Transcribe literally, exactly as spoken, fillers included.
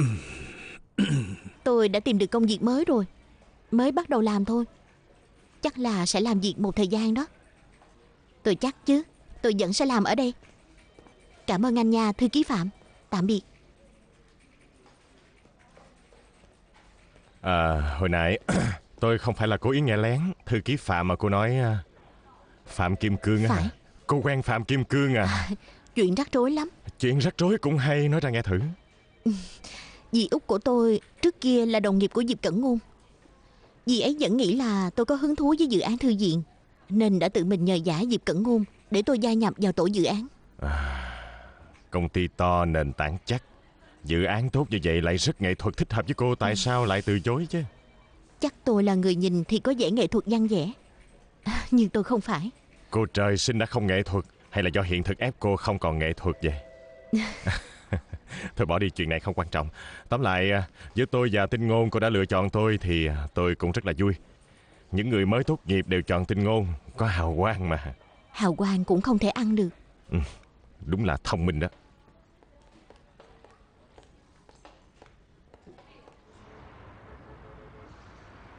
Tôi đã tìm được công việc mới rồi, mới bắt đầu làm thôi. Chắc là sẽ làm việc một thời gian đó. Tôi chắc chứ, tôi vẫn sẽ làm ở đây. Cảm ơn anh nha, thư ký Phạm. Tạm biệt. À, hồi nãy tôi không phải là cố ý nghe lén. Thư ký Phạm mà cô nói. Phạm Kim Cương Phải. à? Cô quen Phạm Kim Cương à? À, chuyện rắc rối lắm. Chuyện rắc rối cũng hay, nói ra nghe thử. Dì út của tôi trước kia là đồng nghiệp của Diệp Cẩn Ngôn. Dì ấy vẫn nghĩ là tôi có hứng thú với dự án thư viện, nên đã tự mình nhờ vả Diệp Cẩn Ngôn để tôi gia nhập vào tổ dự án. à, Công ty to, nền tảng chắc, dự án tốt như vậy lại rất nghệ thuật, thích hợp với cô. Tại sao lại từ chối chứ? Chắc tôi là người nhìn thì có vẻ nghệ thuật văn vẻ, nhưng tôi không phải. Cô trời sinh đã không nghệ thuật, hay là do hiện thực ép cô không còn nghệ thuật vậy? Thôi bỏ đi, chuyện này không quan trọng. Tóm lại, với tôi và Tinh Ngôn cô đã lựa chọn tôi thì tôi cũng rất là vui. Những người mới tốt nghiệp đều chọn Tinh Ngôn, có hào quang mà. Hào quang cũng không thể ăn được. Ừ, đúng là thông minh đó.